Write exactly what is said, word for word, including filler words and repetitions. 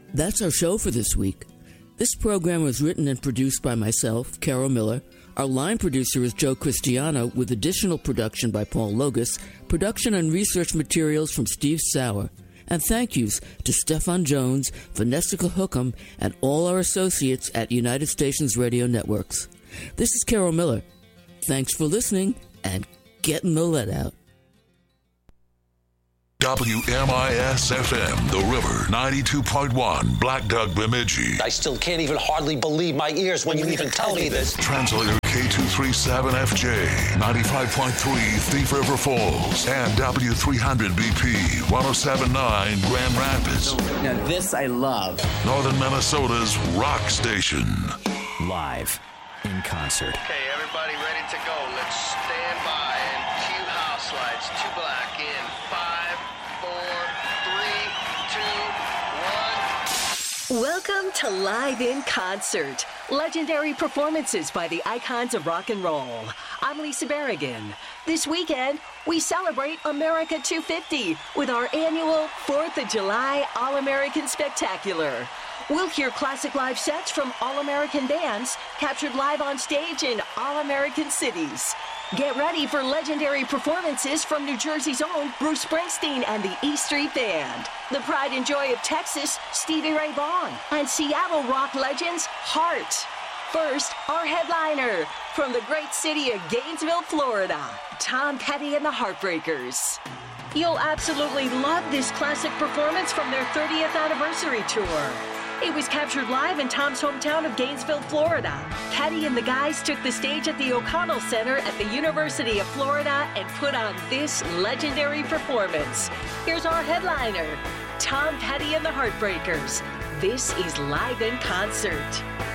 That's our show for this week. This program was written and produced by myself, Carol Miller. Our line producer is Joe Cristiano, with additional production by Paul Logus, production and research materials from Steve Sauer. And thank yous to Stefan Jones, Vanessa Hookham, and all our associates at United Stations Radio Networks. This is Carol Miller. Thanks for listening, and getting the lead out. W M I S F M, The River, ninety-two point one, Black Duck, Bemidji. I still can't even hardly believe my ears when you even tell me this. Translator K two thirty-seven F J, ninety-five point three, Thief River Falls, and W three hundred B P, one oh seven point nine, Grand Rapids. Now this I love. Northern Minnesota's rock station. Live in concert. Okay, everybody ready to go. Let's stand by and cue house lights. Two black in five, four, three, two, one. Welcome to Live in Concert. Legendary performances by the icons of rock and roll. I'm Lisa Berrigan. This weekend, we celebrate America two fifty with our annual fourth of July All-American Spectacular. We'll hear classic live sets from All-American bands captured live on stage in All-American cities. Get ready for legendary performances from New Jersey's own Bruce Springsteen and the E Street Band, the pride and joy of Texas, Stevie Ray Vaughan, and Seattle rock legends, Heart. First, our headliner, from the great city of Gainesville, Florida, Tom Petty and the Heartbreakers. You'll absolutely love this classic performance from their thirtieth anniversary tour. It was captured live in Tom's hometown of Gainesville, Florida. Petty and the guys took the stage at the O'Connell Center at the University of Florida and put on this legendary performance. Here's our headliner, Tom Petty and the Heartbreakers. This is Live in Concert.